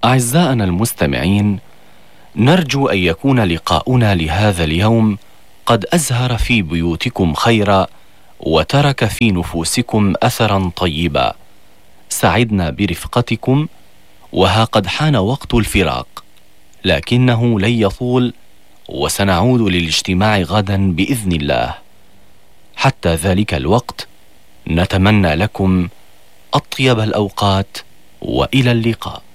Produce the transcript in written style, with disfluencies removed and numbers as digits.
أعزائنا المستمعين، نرجو أن يكون لقاؤنا لهذا اليوم قد أزهر في بيوتكم خيرا وترك في نفوسكم أثرا طيبا. سعدنا برفقتكم، وها قد حان وقت الفراق، لكنه لن يطول، وسنعود للاجتماع غدا بإذن الله. حتى ذلك الوقت نتمنى لكم أطيب الأوقات، وإلى اللقاء.